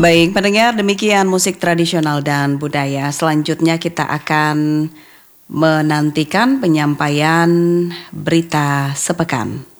Baik, pendengar, demikian musik tradisional dan budaya. Selanjutnya kita akan menantikan penyampaian berita sepekan.